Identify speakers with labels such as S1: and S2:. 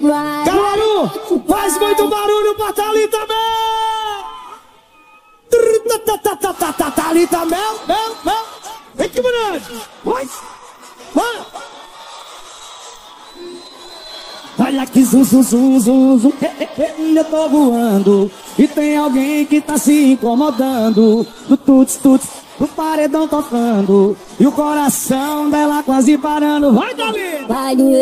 S1: Caruaru, faz muito barulho pra Thalita Mel. Thalita Mel. Vem que grande. Vai. Olha que zum. Eu tô voando e tem alguém que tá se incomodando. Do tuts, o paredão tocando e o coração dela quase parando. Vai, Thalita!